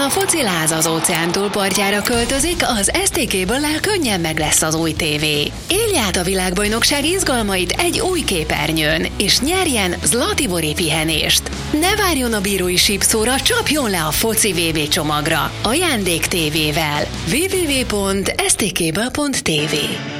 A fociláz az óceántúl partjára költözik, az STK-ből könnyen meg lesz az új tévé. Élj át a világbajnokság izgalmait egy új képernyőn, és nyerjen Zlatibori pihenést. Ne várjon a bírói sípszóra, csapjon le a foci VB csomagra. Ajándék tévével. www.stkba.tv